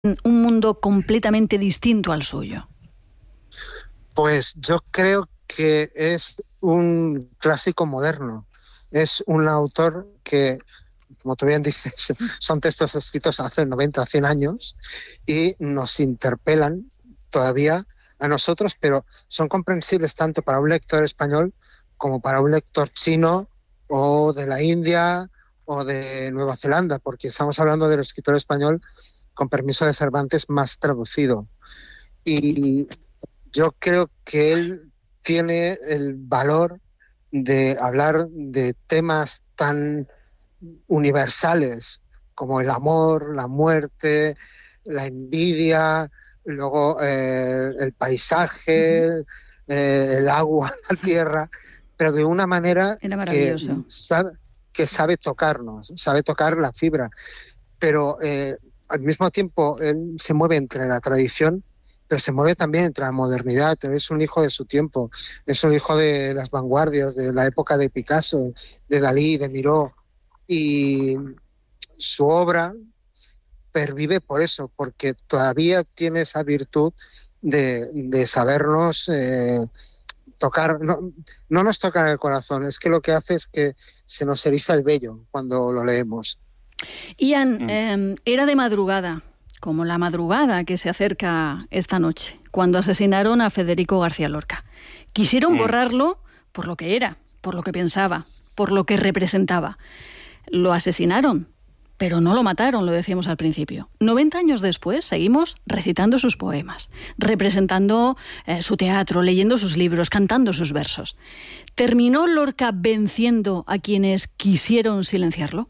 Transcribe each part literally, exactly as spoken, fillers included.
un mundo completamente distinto al suyo? Pues yo creo que es un clásico moderno. Es un autor que, como tú bien dices, son textos escritos hace noventa, cien años y nos interpelan todavía a nosotros, pero son comprensibles tanto para un lector español como para un lector chino o de la India o de Nueva Zelanda, porque estamos hablando del escritor español, con permiso de Cervantes, más traducido. Y yo creo que él tiene el valor de hablar de temas tan universales como el amor, la muerte, la envidia, luego eh, el paisaje, eh, el agua, la tierra, pero de una manera que sabe, que sabe tocarnos, sabe tocar la fibra, pero eh, al mismo tiempo él se mueve entre la tradición, pero se mueve también entre la modernidad. Es un hijo de su tiempo, es un hijo de las vanguardias, de la época de Picasso, de Dalí, de Miró, y su obra pervive por eso, porque todavía tiene esa virtud de, de sabernos eh, tocar. No, no nos toca en el corazón, es que lo que hace es que se nos eriza el vello cuando lo leemos. Ian, mm. eh, era de madrugada, como la madrugada que se acerca esta noche, cuando asesinaron a Federico García Lorca. Quisieron mm. borrarlo por lo que era, por lo que pensaba, por lo que representaba. Lo asesinaron, pero no lo mataron, lo decíamos al principio. noventa años después seguimos recitando sus poemas, representando eh, su teatro, leyendo sus libros, cantando sus versos. ¿Terminó Lorca venciendo a quienes quisieron silenciarlo?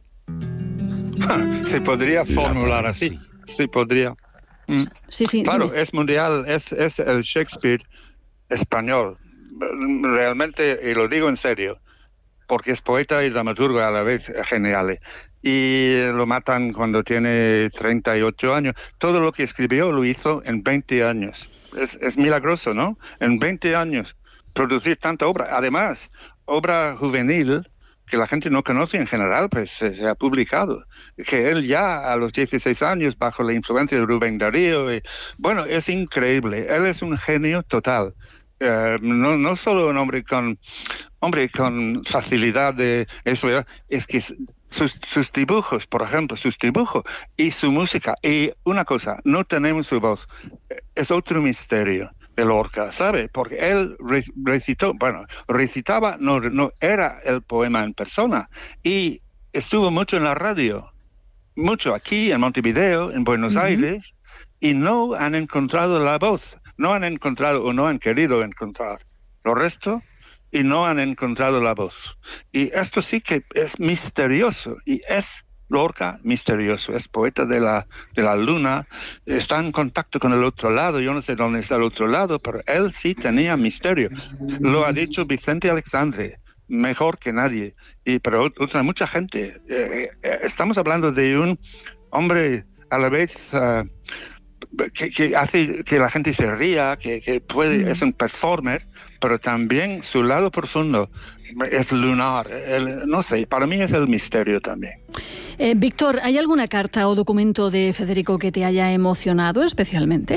Se podría formular así, se podría. Mm. Sí, sí, claro, dime. es mundial, es, es el Shakespeare español, realmente, y lo digo en serio, porque es poeta y dramaturgo a la vez genial. Y lo matan cuando tiene treinta y ocho años. Todo lo que escribió lo hizo en veinte años. Es, es milagroso, ¿no? En veinte años producir tanta obra. Además, obra juvenil que la gente no conoce en general, pues se, se ha publicado. Que él ya a los dieciséis años, bajo la influencia de Rubén Darío, y, bueno, es increíble. Él es un genio total. Uh, no, no solo un hombre con, hombre con facilidad de eso, es que sus, sus dibujos, por ejemplo, sus dibujos y su música. Y una cosa, no tenemos su voz. Es otro misterio de Lorca, ¿sabe? Porque él recitó, bueno, recitaba, no, no era el poema en persona. Y estuvo mucho en la radio, mucho aquí en Montevideo, en Buenos uh-huh. Aires, y no han encontrado la voz. No han encontrado o no han querido encontrar lo resto y no han encontrado la voz. Y esto sí que es misterioso y es Lorca misterioso. Es poeta de la, de la luna, está en contacto con el otro lado. Yo no sé dónde está el otro lado, pero él sí tenía misterio. Lo ha dicho Vicente Alexandre, mejor que nadie. Y, pero otra, mucha gente. Eh, eh, estamos hablando de un hombre a la vez... Uh, Que, que hace que la gente se ría, que, que puede, mm. es un performer, pero también su lado profundo es lunar. El, no sé, para mí es el misterio también. Eh, Víctor, ¿hay alguna carta o documento de Federico que te haya emocionado especialmente?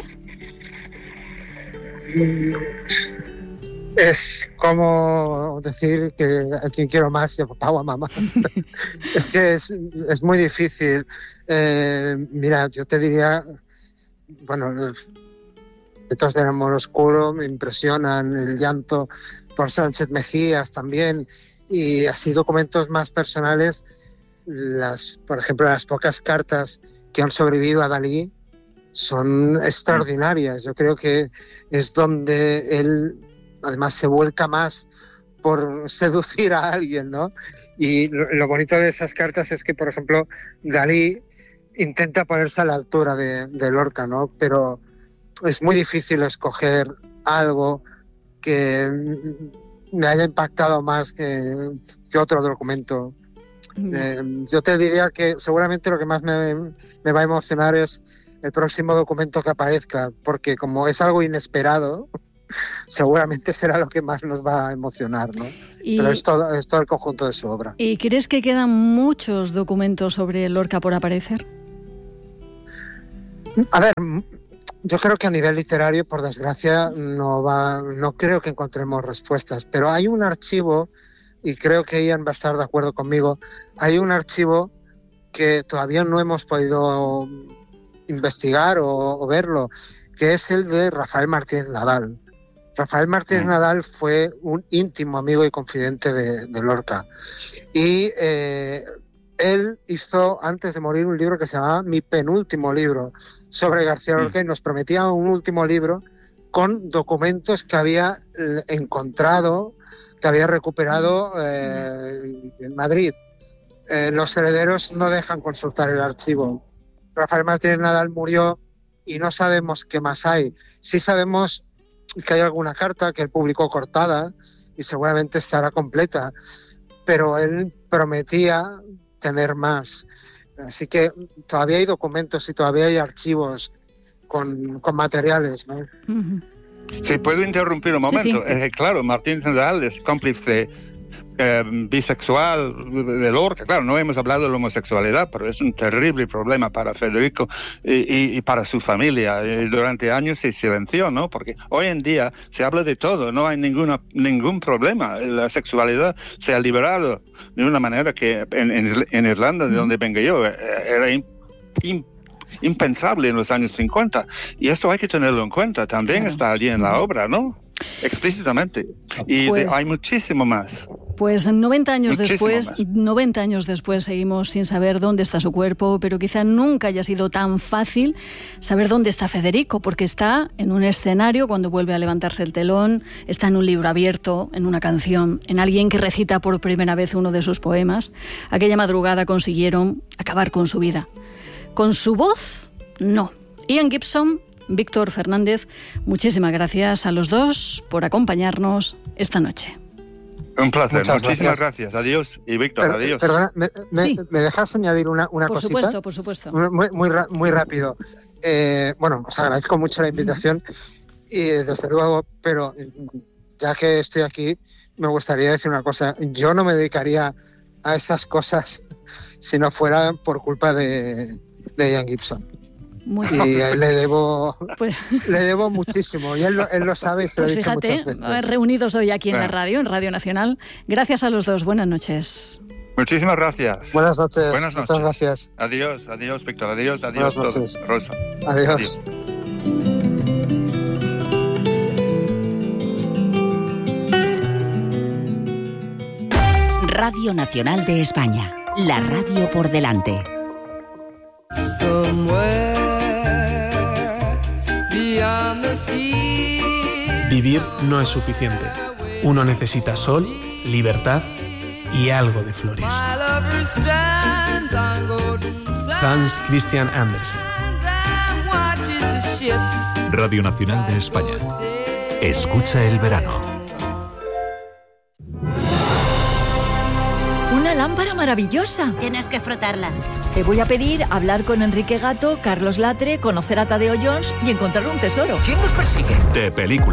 Es como decir que a quien quiero más, yo papá o a mamá. Es que es, es muy difícil. Eh, mira, yo te diría... Bueno, los Ritos del Amor Oscuro me impresionan, el llanto por Sánchez Mejías también, y así documentos más personales, las, por ejemplo, las pocas cartas que han sobrevivido a Dalí son extraordinarias. Yo creo que es donde él además se vuelca más por seducir a alguien, ¿no? Y lo, lo bonito de esas cartas es que, por ejemplo, Dalí intenta ponerse a la altura de, de Lorca, ¿no? Pero es muy difícil escoger algo que me haya impactado más que, que otro documento. Mm. Eh, yo te diría que seguramente lo que más me, me va a emocionar es el próximo documento que aparezca, porque como es algo inesperado, seguramente será lo que más nos va a emocionar, ¿no? Y, pero es todo, es todo el conjunto de su obra. ¿Y crees que quedan muchos documentos sobre Lorca por aparecer? A ver, yo creo que a nivel literario, por desgracia, no va, no creo que encontremos respuestas, pero hay un archivo, y creo que Ian va a estar de acuerdo conmigo, hay un archivo que todavía no hemos podido investigar o, o verlo, que es el de Rafael Martínez Nadal. Rafael Martínez Nadal fue un íntimo amigo y confidente de, de Lorca. Y eh, él hizo, antes de morir, un libro que se llamaba Mi penúltimo libro sobre García Lorca, y nos prometía un último libro con documentos que había encontrado, que había recuperado eh, en Madrid. Eh, los herederos no dejan consultar el archivo. Rafael Martínez Nadal murió y no sabemos qué más hay. Sí sabemos que hay alguna carta que él publicó cortada y seguramente estará completa, pero él prometía tener más. Así que todavía hay documentos y todavía hay archivos con, con materiales, ¿no? Uh-huh. Sí, puedo interrumpir un momento. Sí, sí. Eh, claro, Martín Nadal es cómplice eh, bisexual de Lorca. Claro, no hemos hablado de la homosexualidad, pero es un terrible problema para Federico y, y, y para su familia. Y durante años se silenció, ¿no? Porque hoy en día se habla de todo, no hay ninguna, ningún problema. La sexualidad se ha liberado de una manera que en, en, en Irlanda, de donde vengo yo, era imposible. impensable en los años cincuenta, y esto hay que tenerlo en cuenta. También claro. Está allí en la obra, ¿no? Explícitamente. Y pues, de, hay muchísimo más. Pues noventa años muchísimo después, más. noventa años después seguimos sin saber dónde está su cuerpo, pero quizá nunca haya sido tan fácil saber dónde está Federico, porque está en un escenario cuando vuelve a levantarse el telón, está en un libro abierto, en una canción, en alguien que recita por primera vez uno de sus poemas. Aquella madrugada consiguieron acabar con su vida. Con su voz, no. Ian Gibson, Víctor Fernández, muchísimas gracias a los dos por acompañarnos esta noche. Un placer, Muchas muchísimas gracias. gracias. Adiós. Y Víctor, Per- adiós. Perdona, ¿me, me, Sí. ¿me dejas añadir una, una Por cosita? supuesto, por supuesto. Muy, muy, ra- muy rápido. Eh, bueno, os agradezco mucho la invitación y desde luego, pero ya que estoy aquí, me gustaría decir una cosa. Yo no me dedicaría a esas cosas si no fuera por culpa de, de Ian Gibson. Muy Y a él le debo, Pues, le debo muchísimo. Y él lo, él lo sabe y se lo pues he dicho fíjate, muchas veces. reunidos hoy aquí en la Bueno. radio, en Radio Nacional. Gracias a los dos. Buenas noches. Muchísimas gracias. Buenas noches. Buenas Muchas noches. gracias. Adiós, adiós, Víctor. Adiós, adiós. Buenas Todo. noches. Rosa. Adiós. Adiós. Radio Nacional de España. La radio por delante. Vivir no es suficiente. Uno necesita sol, libertad y algo de flores. Hans Christian Andersen. Radio Nacional de España. Escucha el verano. Una lámpara maravillosa. Tienes que frotarla. Te voy a pedir hablar con Enrique Gato, Carlos Latre, conocer a Tadeo Jones y encontrar un tesoro. ¿Quién nos persigue? De película.